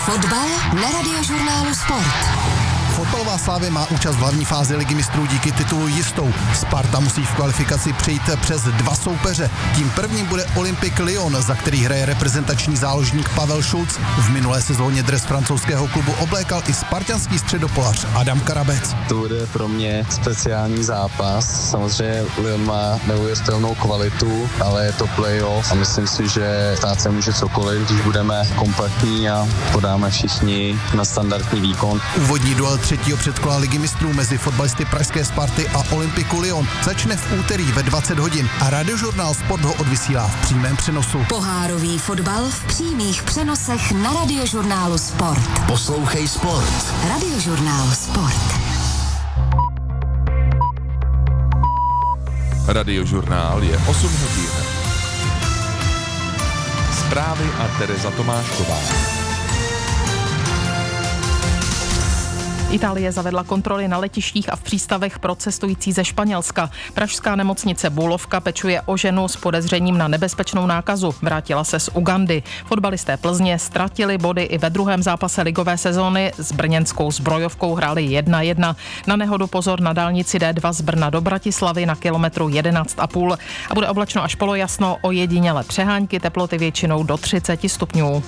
Fotbal na Radiožurnálu Sport. Fotbalová Slavia má účast v hlavní fázi Ligy mistrů díky titulu jistou. Sparta musí v kvalifikaci přejít přes dva soupeře. Tím prvním bude Olympique Lyon, za který hraje reprezentační záložník Pavel Šulc. V minulé sezóně dres francouzského klubu oblékal i spartanský středopolař Adam Karabec. To bude pro mě speciální zápas. Samozřejmě Lyon má neuvěřitelnou kvalitu, ale je to playoff a myslím si, že stát se může cokoliv, když budeme kompaktní a podáme všichni na standardní výkon. Úvodní duel třetího předkola Ligy mistrů mezi fotbalisty pražské Sparty a Olympiku Lyon začne v úterý ve 20 hodin a Radiožurnál Sport ho odvysílá v přímém přenosu. Pohárový fotbal v přímých přenosech na Radiožurnálu Sport. Poslouchej Sport. Radiožurnál Sport. Radiožurnál je 8 hodin. Zprávy a Tereza Tomášková. Itálie zavedla kontroly na letištích a v přístavech pro cestující ze Španělska. Pražská nemocnice Bulovka pečuje o ženu s podezřením na nebezpečnou nákazu. Vrátila se z Ugandy. Fotbalisté Plzně ztratili body i ve druhém zápase ligové sezóny. S brněnskou Zbrojovkou hráli 1-1. Na nehodu pozor na dálnici D2 z Brna do Bratislavy na kilometru 11,5 a bude oblačno až polojasno, ojediněle přehánky, teploty většinou do 30 stupňů.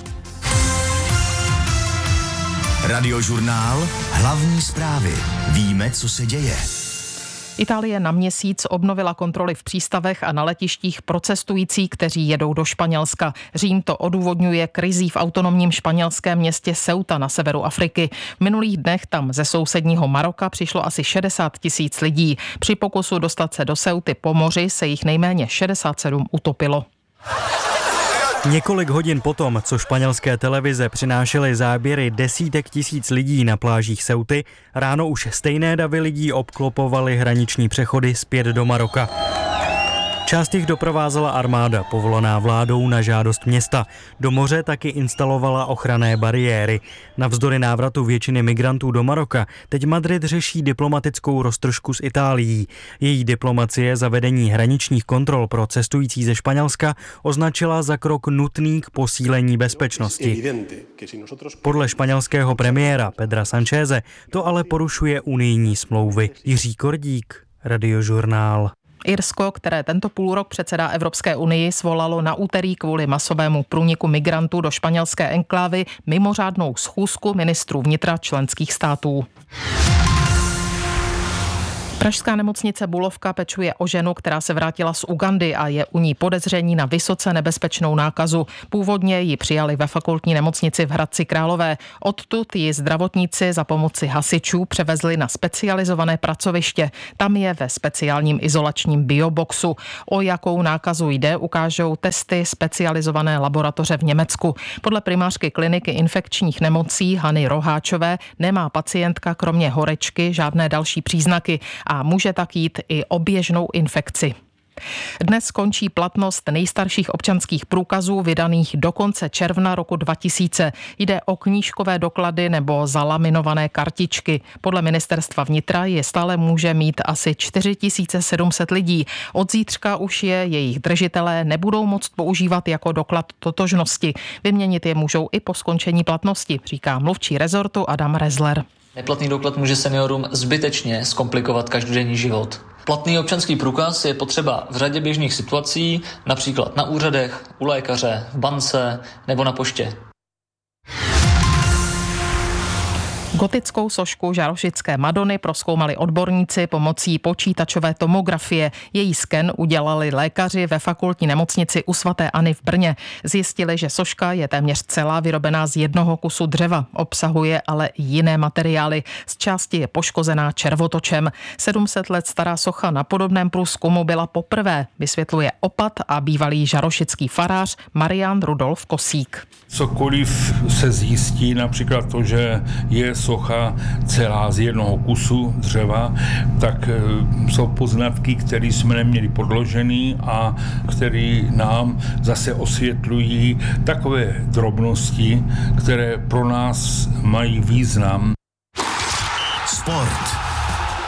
Radiožurnál, hlavní zprávy. Víme, co se děje. Itálie na měsíc obnovila kontroly v přístavech a na letištích pro cestující, kteří jedou do Španělska. Řím to odůvodňuje krizí v autonomním španělském městě Ceuta na severu Afriky. V minulých dnech tam ze sousedního Maroka přišlo asi 60 000 lidí. Při pokusu dostat se do Ceuty po moři se jich nejméně 67 utopilo. Několik hodin potom, co španělské televize přinášely záběry desítek tisíc lidí na plážích Ceuty, ráno už stejné davy lidí obklopovaly hraniční přechody zpět do Maroka. Část jich doprovázela armáda, povolaná vládou na žádost města. Do moře taky instalovala ochranné bariéry. Navzdory návratu většiny migrantů do Maroka teď Madrid řeší diplomatickou roztržku s Itálií. Její diplomacie zavedení hraničních kontrol pro cestující ze Španělska označila za krok nutný k posílení bezpečnosti. Podle španělského premiéra Pedra Sancheze to ale porušuje unijní smlouvy. Jiří Kordík, Radiožurnál. Irsko, které tento půlrok předsedá Evropské unii, svolalo na úterý kvůli masovému průniku migrantů do španělské enklávy mimořádnou schůzku ministrů vnitra členských států. Pražská nemocnice Bulovka pečuje o ženu, která se vrátila z Ugandy a je u ní podezření na vysoce nebezpečnou nákazu. Původně ji přijali ve fakultní nemocnici v Hradci Králové. Odtud ji zdravotníci za pomoci hasičů převezli na specializované pracoviště. Tam je ve speciálním izolačním bioboxu. O jakou nákazu jde, ukážou testy specializované laboratoře v Německu. Podle primářky kliniky infekčních nemocí Hany Roháčové nemá pacientka kromě horečky žádné další příznaky a může tak jít i o běžnou infekci. Dnes končí platnost nejstarších občanských průkazů vydaných do konce června roku 2000. Jde o knížkové doklady nebo zalaminované kartičky. Podle ministerstva vnitra je stále může mít asi 4700 lidí. Od zítřka už je jejich držitelé nebudou moct používat jako doklad totožnosti. Vyměnit je můžou i po skončení platnosti, říká mluvčí rezortu Adam Rezler. Neplatný doklad může seniorům zbytečně zkomplikovat každodenní život. Platný občanský průkaz je potřeba v řadě běžných situací, například na úřadech, u lékaře, v bance nebo na poště. Gotickou sošku žarošické Madony prozkoumali odborníci pomocí počítačové tomografie. Její sken udělali lékaři ve fakultní nemocnici u svaté Anny v Brně. Zjistili, že soška je téměř celá vyrobená z jednoho kusu dřeva. Obsahuje ale i jiné materiály. Z části je poškozená červotočem. 700 let stará socha na podobném průzkumu byla poprvé, vysvětluje opat a bývalý žarošický farář Marián Rudolf Kosík. Cokoliv se zjistí, například to, že je socha celá z jednoho kusu dřeva, tak jsou poznatky, které jsme neměli podložený a které nám zase osvětlují takové drobnosti, které pro nás mají význam. Sport.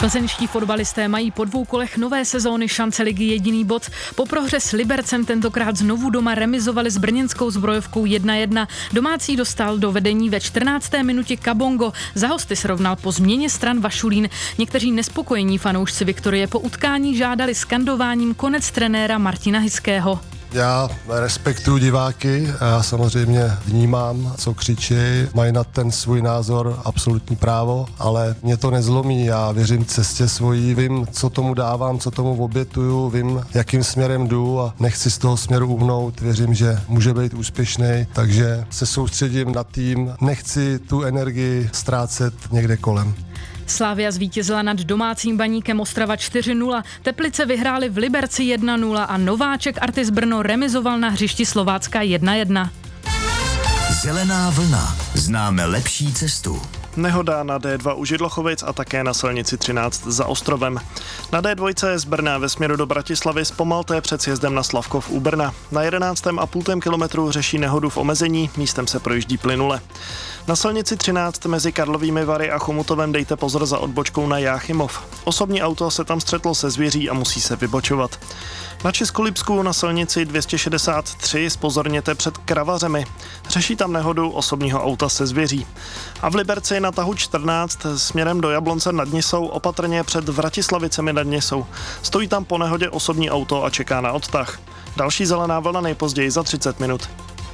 Plzeňští fotbalisté mají po 2 kolech nové sezóny šance ligy jediný bod. Po prohře s Libercem tentokrát znovu doma remizovali s brněnskou Zbrojovkou 1-1. Domácí dostal do vedení ve 14. minutě Kabongo. Za hosty srovnal po změně stran Vašulín. Někteří nespokojení fanoušci Viktorie po utkání žádali skandováním konec trenéra Martina Hyského. Já respektuju diváky, já samozřejmě vnímám, co křičí, mají na ten svůj názor absolutní právo, ale mě to nezlomí, já věřím cestě svojí, vím, co tomu dávám, co tomu obětuju, vím, jakým směrem jdu a nechci z toho směru uhnout, věřím, že může být úspěšný, takže se soustředím na tým, nechci tu energii ztrácet někde kolem. Slavia zvítězila nad domácím Baníkem Ostrava 4-0, Teplice vyhrály v Liberci 1-0 a nováček Artis Brno remizoval na hřišti Slovácka 1-1. Zelená vlna. Známe lepší cestu. Nehoda na D2 u Židlochovic a také na silnici 13 za Ostrovem. Na D2 z Brna ve směru do Bratislavy zpomalte před sjezdem na Slavkov u Brna. Na 11,5 kilometru řeší nehodu v omezení, místem se projíždí plynule. Na silnici 13 mezi Karlovými Vary a Chomutovem dejte pozor za odbočkou na Jáchymov. Osobní auto se tam střetlo se zvěří a musí se vybočovat. Na Českolipsku na silnici 263 zpozorněte před Kravařemi. Řeší tam nehodu osobního auta se zvěří. A v Liberci na tahu 14 směrem do Jablonce nad Nisou opatrně před Vratislavicemi nad Nisou. Stojí tam po nehodě osobní auto a čeká na odtah. Další zelená vlna nejpozději za 30 minut.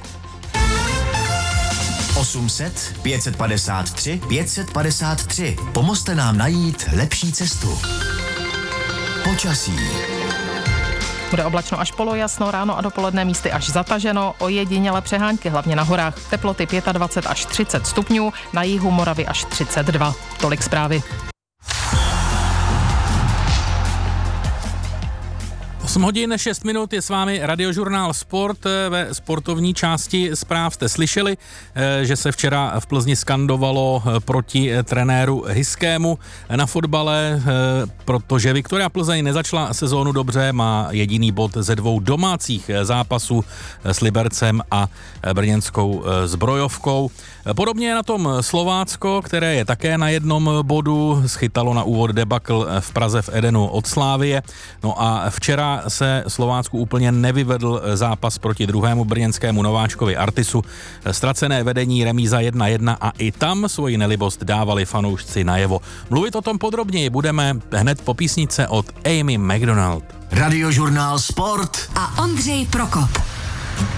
800 553 553. Pomozte nám najít lepší cestu. Počasí. Bude oblačno až polojasno, ráno a dopoledne místy až zataženo, ojediněle přehánky, hlavně na horách. Teploty 25 až 30 stupňů, na jihu Moravy až 32. Tolik zprávy. 8 hodin 6 minut je s vámi Radiožurnál Sport. Ve sportovní části zpráv jste slyšeli, že se včera v Plzni skandovalo proti trenéru Hyskému na fotbale, protože Viktoria Plzeň nezačala sezónu dobře, má jediný bod ze 2 domácích zápasů s Libercem a brněnskou Zbrojovkou. Podobně je na tom Slovácko, které je také na jednom bodu, schytalo na úvod debakl v Praze v Edenu od Slávie. No a včera se Slovácku úplně nevyvedl zápas proti druhému brněnskému nováčkovi Artisu. Ztracené vedení, remíza 1-1 a i tam svoji nelibost dávali fanoušci najevo. Mluvit o tom podrobněji budeme hned po písnice od Amy McDonald. Radiožurnál Sport a Ondřej Prokop.